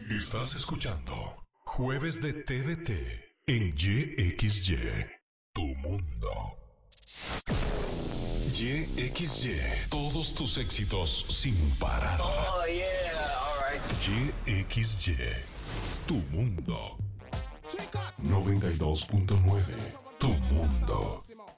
Estás escuchando Jueves de TVT en YXY, tu mundo. YXY, todos tus éxitos sin parar. Oh, yeah, alright. YXY, tu mundo. 92.9, tu mundo.